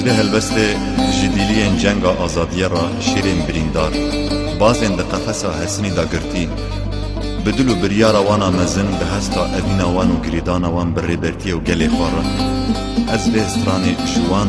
ده هلبسته جدیلین جنگا آزادیه را شیرین بریندار بازین ده قفصا حسنی دا گرتی بدل و بریارا وانا مزن به هستا اوینا وان و گریدانا وان بر ریبرتی و گلی خوارا از به استرانی جوان